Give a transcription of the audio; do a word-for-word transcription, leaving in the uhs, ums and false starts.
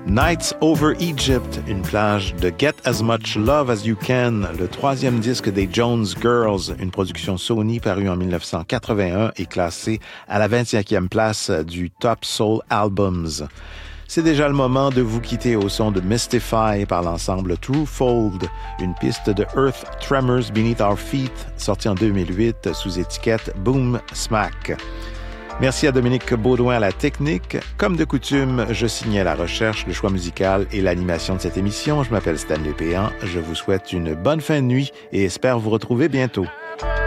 Nights Over Egypt, une plage de Get As Much Love As You Can, le troisième disque des Jones Girls, une production Sony parue en dix-neuf cent quatre-vingt-un et classée à la vingt-cinquième place du Top Soul Albums. C'est déjà le moment de vous quitter au son de Mystify par l'ensemble Truefold, une piste de Earth Tremors Beneath Our Feet, sortie en deux mille huit sous étiquette Boom Smack. Merci à Dominique Baudouin à la technique. Comme de coutume, je signais la recherche, le choix musical et l'animation de cette émission. Je m'appelle Stanley Péan. Je vous souhaite une bonne fin de nuit et espère vous retrouver bientôt.